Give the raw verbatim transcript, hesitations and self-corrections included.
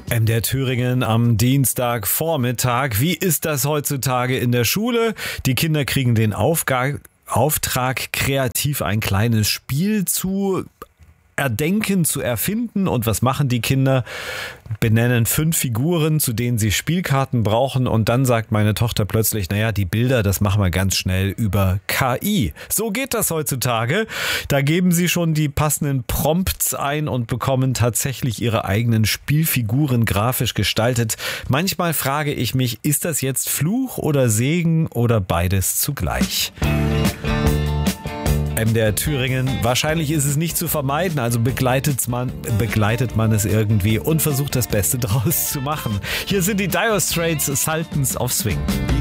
M D R Thüringen am Dienstagvormittag. Wie ist das heutzutage in der Schule? Die Kinder kriegen den Aufga- Auftrag, kreativ ein kleines Spiel zu erdenken, zu erfinden. Und was machen die Kinder? Benennen fünf Figuren, zu denen sie Spielkarten brauchen. Und dann sagt meine Tochter plötzlich, naja, die Bilder, das machen wir ganz schnell über K I. So geht das heutzutage. Da geben sie schon die passenden Prompts ein und bekommen tatsächlich ihre eigenen Spielfiguren grafisch gestaltet. Manchmal frage ich mich, ist das jetzt Fluch oder Segen oder beides zugleich? M D R Thüringen. Wahrscheinlich ist es nicht zu vermeiden, also begleitet man, begleitet man es irgendwie und versucht das Beste draus zu machen. Hier sind die Dire Straits, Sultans of Swing.